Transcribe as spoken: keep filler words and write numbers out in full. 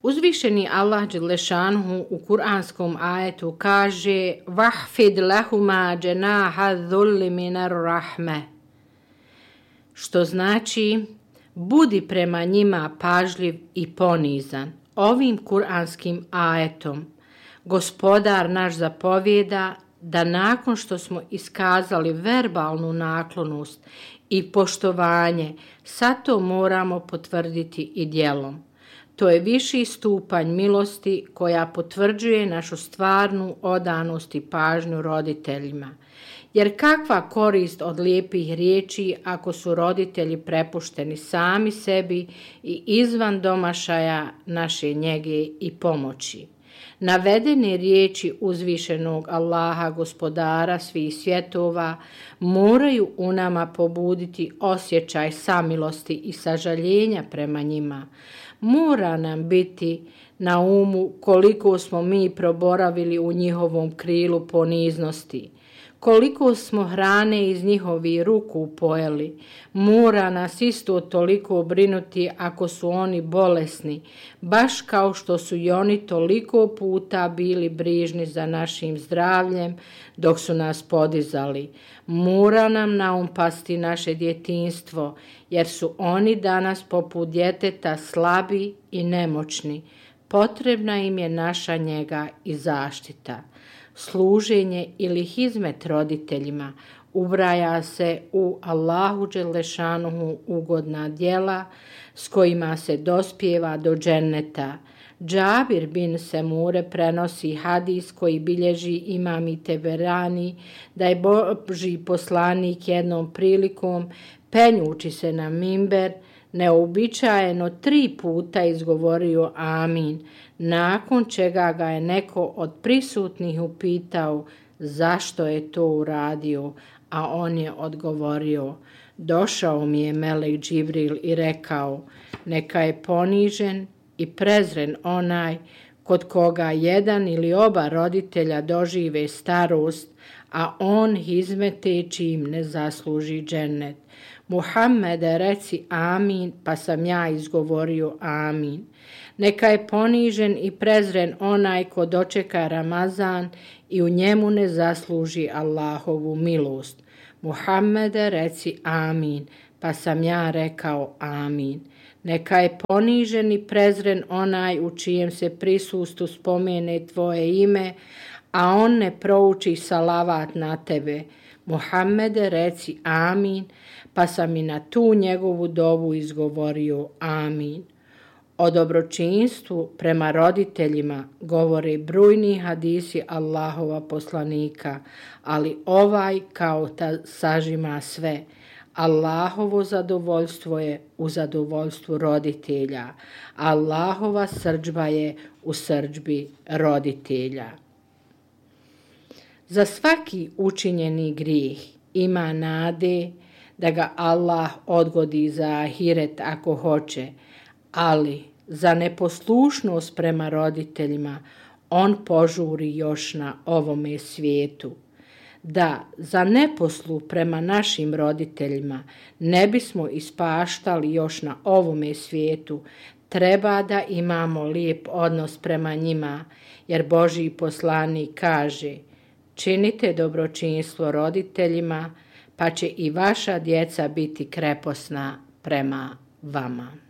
Uzvišeni Allah dželešanhu u kuranskom ajetu kaže vahfid lahuma dženaha dhulli minar rahme, što znači budi prema njima pažljiv i ponizan. Ovim kuranskim ajetom Gospodar naš zapovjeda da nakon što smo iskazali verbalnu naklonost i poštovanje, sad to moramo potvrditi i djelom. To je viši stupanj milosti koja potvrđuje našu stvarnu odanost i pažnju roditeljima. Jer kakva korist od lijepih riječi ako su roditelji prepušteni sami sebi i izvan domašaja naše njege i pomoći. Navedene riječi uzvišenog Allaha, gospodara svih svjetova, moraju u nama pobuditi osjećaj samilosti i sažaljenja prema njima. Mora nam biti na umu koliko smo mi proboravili u njihovom krilu poniznosti, koliko smo hrane iz njihovih ruku pojeli. Mora nas isto toliko brinuti ako su oni bolesni, baš kao što su i oni toliko puta bili brižni za našim zdravljem dok su nas podizali. Mora nam na um pasti naše djetinjstvo, jer su oni danas poput djeteta slabi i nemoćni. Potrebna im je naša njega i zaštita. Služenje ili hizmet roditeljima ubraja se u Allahu dželešanuhu ugodna djela s kojima se dospijeva do dženneta. Džabir bin Semure prenosi hadis koji bilježi Imam Teberani da je Božji poslanik jednom prilikom penjući se na mimber neuobičajeno tri puta izgovorio amin, nakon čega ga je neko od prisutnih upitao zašto je to uradio, a on je odgovorio: došao mi je melek Džibril i rekao, neka je ponižen i prezren onaj kod koga jedan ili oba roditelja dožive starost, a on hizmeteći im ne zasluži džennet. Muhammede, reci amin, pa sam ja izgovorio amin. Neka je ponižen i prezren onaj ko dočeka Ramazan i u njemu ne zasluži Allahovu milost. Muhammede, reci amin, pa sam ja rekao amin. Neka je ponižen i prezren onaj u čijem se prisustvu spomene tvoje ime, a on ne prouči salavat na tebe. Muhammede, reci amin, pa sam i na tu njegovu dovu izgovorio amin. O dobročinstvu prema roditeljima govore brojni hadisi Allahova poslanika, ali ovaj kao ta sažima sve. Allahovo zadovoljstvo je u zadovoljstvu roditelja, Allahova srdžba je u srdžbi roditelja. Za svaki učinjeni grijeh ima nade da ga Allah odgodi za ahiret ako hoće, ali za neposlušnost prema roditeljima on požuri još na ovome svijetu. Da za neposluh prema našim roditeljima ne bismo ispaštali još na ovome svijetu, treba da imamo lijep odnos prema njima, jer Božji poslanik kaže: činite dobročinstvo roditeljima, pa će i vaša djeca biti kreposna prema vama.